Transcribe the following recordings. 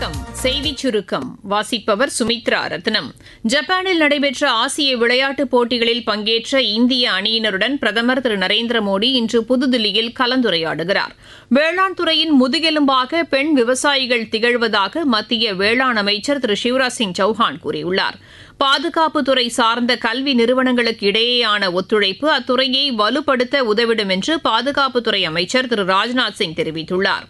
வணக்கம். செய்திச் சுருக்கம் வாசிப்பவர் சுமித்ரா ரத்னம். ஜப்பானில் நடைபெற்ற ஆசிய விளையாட்டுப் போட்டிகளில் பங்கேற்ற இந்திய அணியினருடன் பிரதமர் திரு நரேந்திர மோடி இன்று புதுதில்லியில் கலந்துரையாடுகிறார். வேளாண் துறையின் முதுகெலும்பாக பெண் விவசாயிகள் திகழ்வதாக மத்திய வேளாண் அமைச்சர் திரு சிவராஜ் சிங் சௌஹான் கூறியுள்ளார். பாதுகாப்புத்துறை சார்ந்த கல்வி நிறுவனங்களுக்கு இடையேயான ஒத்துழைப்பு அத்துறையை வலுப்படுத்த உதவிடும் என்று பாதுகாப்புத்துறை அமைச்சர் திரு ராஜ்நாத் சிங் தெரிவித்துள்ளார்.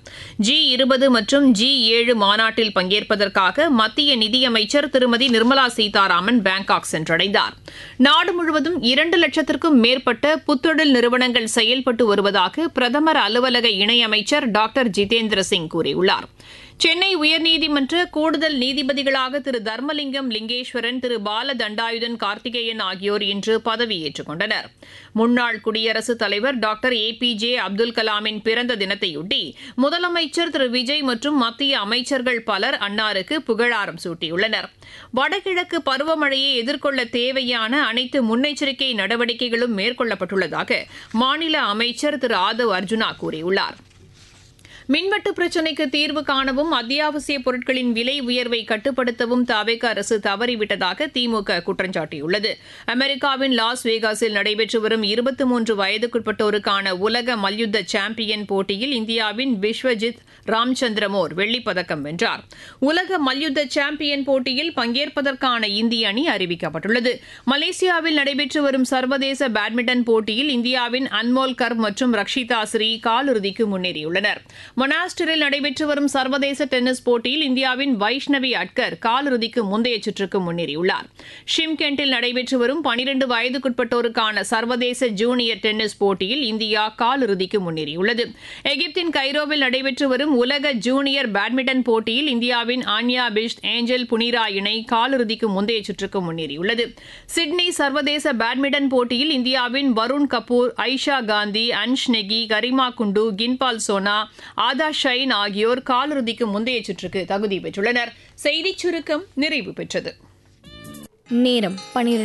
G20 மற்றும் G7 மாநாட்டில் பங்கேற்பதற்காக மத்திய நிதியமைச்சர் திருமதி நிர்மலா சீதாராமன் பாங்காக் சென்றடைந்தார். நாடு முழுவதும் 2 லட்சத்திற்கும் மேற்பட்ட புத்தொழில் நிறுவனங்கள் செயல்பட்டு வருவதாக பிரதமர் அலுவலக இணையமைச்சர் டாக்டர் ஜிதேந்திர சிங் கூறியுள்ளார். சென்னை உயர்நீதிமன்ற கூடுதல் நீதிபதிகளாக திரு தர்மலிங்கம் லிங்கேஸ்வரன், திரு பால தண்டாயுதன் கார்த்திகேயன் ஆகியோர் இன்று பதவியேற்றுக் கொண்டனர். முன்னாள் குடியரசுத் தலைவர் டாக்டர் APJ அப்துல் கலாமின் பிறந்த தினத்தையொட்டி முதலமைச்சர் திரு விஜய் மற்றும் மத்திய அமைச்சர்கள் பலர் அன்னாருக்கு புகழாரம் சூட்டியுள்ளனர். வடகிழக்கு பருவமழையை எதிர்கொள்ள தேவையான அனைத்து முன்னெச்சரிக்கை நடவடிக்கைகளும் மேற்கொள்ளப்பட்டுள்ளதாக மாநில அமைச்சர் திரு ஆதவ் அர்ஜுனா கூறியுள்ளார். மின்வெட்டு பிரச்சினைக்கு தீர்வு காணவும் அத்தியாவசிய பொருட்களின் விலை உயர்வை கட்டுப்படுத்தவும் தவேக அரசு தவறிவிட்டதாக திமுக குற்றம் சாட்டியுள்ளது. அமெரிக்காவின் லாஸ் வேகாஸில் நடைபெற்று வரும் 23 வயதுக்குட்பட்டோருக்கான உலக மல்யுத்த சாம்பியன் போட்டியில் இந்தியாவின் விஸ்வஜித் ராம்சந்திரமோர் வெள்ளிப்பதக்கம் வென்றார். உலக மல்யுத்த சாம்பியன் போட்டியில் பங்கேற்பதற்கான இந்திய அணி அறிவிக்கப்பட்டுள்ளது. மலேசியாவில் நடைபெற்று வரும் சர்வதேச பேட்மிண்டன் போட்டியில் இந்தியாவின் அன்மோல் கர்ப் மற்றும் ரக்ஷிதா ஸ்ரீ காலிறுதிக்கு முன்னேறியுள்ளனர். மொனாஸ்டரில் நடைபெற்று வரும் சர்வதேச டென்னிஸ் போட்டியில் இந்தியாவின் வைஷ்ணவி அட்கர் காலிறுதிக்கு முந்தைய சுற்றுக்கு முன்னேறியுள்ளார். ஷிம்கெண்டில் நடைபெற்று வரும் 12 வயதுக்குட்பட்டோருக்கான சர்வதேச ஜூனியர் டென்னிஸ் போட்டியில் இந்தியா காலிறுதிக்கு முன்னேறியுள்ளது. எகிப்தின் கைரோவில் நடைபெற்று வரும் உலக ஜூனியர் பேட்மிண்டன் போட்டியில் இந்தியாவின் ஆன்யா பிஷ்ட், ஏஞ்சல் புனிரா இணை காலிறுதிக்கு முந்தைய சுற்றுக்கு முன்னேறியுள்ளது. சிட்னி சர்வதேச பேட்மிண்டன் போட்டியில் இந்தியாவின் வருண் கபூர், ஐஷா காந்தி, அன்ஷ் நெகி, கரிமா குண்டு, கின்பால் சோனா, ஆதா ஷைன் ஆகியோர் காலிறுதிக்கு முந்தைய சுற்றுக்கு தகுதி பெற்றுள்ளனர். செய்திச் சுருக்கம் நிறைவு பெற்றது. நேரம் 12